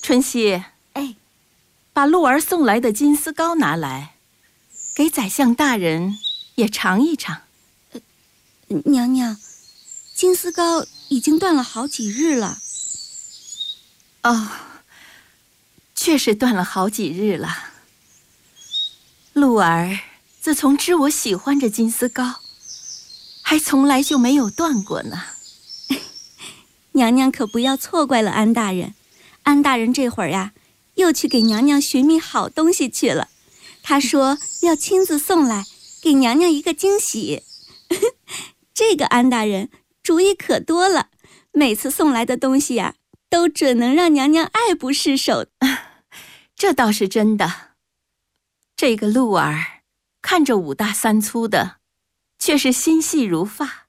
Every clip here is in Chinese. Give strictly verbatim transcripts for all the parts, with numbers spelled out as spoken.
春熙， 哎， 把鹿儿送来的金丝糕拿来，给宰相大人也尝一尝。 呃、娘娘，金丝糕已经断了好几日了。 哦，确实断了好几日了。鹿儿自从知我喜欢这金丝糕，还从来就没有断过呢。 娘娘可不要错怪了安大人，安大人这会儿呀，又去给娘娘寻觅好东西去了。他说要亲自送来，给娘娘一个惊喜。这个安大人主意可多了，每次送来的东西呀，都准能让娘娘爱不释手。 这倒是真的。这个鹿儿看着五大三粗的，却是心细如发。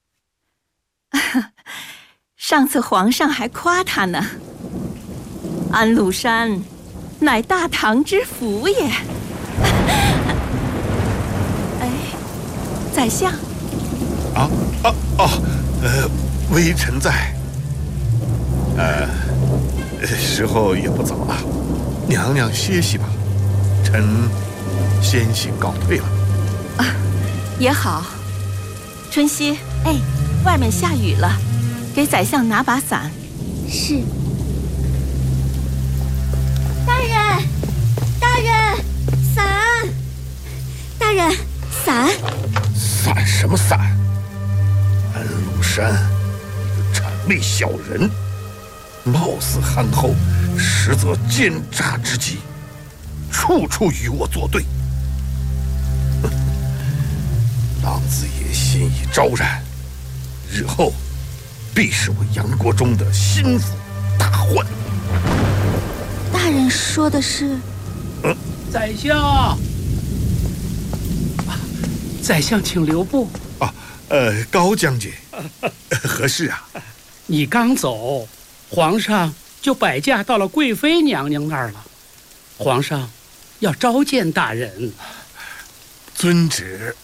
上次皇上还夸他呢，安禄山乃大唐之福也。哎，宰相。 啊啊啊！呃，微臣在。呃，时候也不早了，娘娘歇息吧，臣先行告退了。 啊，也好。春熙， 哎， 外面下雨了，给宰相拿把伞。 是。大人，大人，伞！大人，伞！ 伞什么伞？安禄山，你个谄媚小人，貌似憨厚，实则奸诈之极，处处与我作对。哼，狼子野心已昭然，日后必是我杨国忠的心腹大患。 大人说的是？ 嗯， 宰相，宰相请留步。 啊，呃，高将军，何事啊？ 你刚走，皇上就摆驾到了贵妃娘娘那儿了。皇上要召见大人。 遵旨。